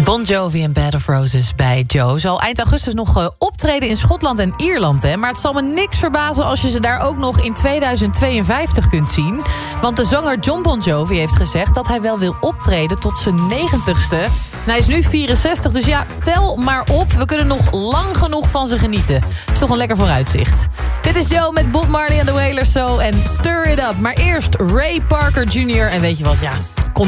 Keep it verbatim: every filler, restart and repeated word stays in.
Bon Jovi en Bed of Roses bij Joe. Zal eind augustus nog uh, optreden in Schotland en Ierland. Hè? Maar het zal me niks verbazen als je ze daar ook nog in tweeduizend tweeënvijftig kunt zien. Want de zanger John Bon Jovi heeft gezegd dat hij wel wil optreden tot zijn negentigste. En hij is nu vierenzestig, dus ja, tel maar op. We kunnen nog lang genoeg van ze genieten. Is toch een lekker vooruitzicht. Dit is Joe met Bob Marley en The Wailers Zo en Stir It Up. Maar eerst Ray Parker junior En weet je wat, ja,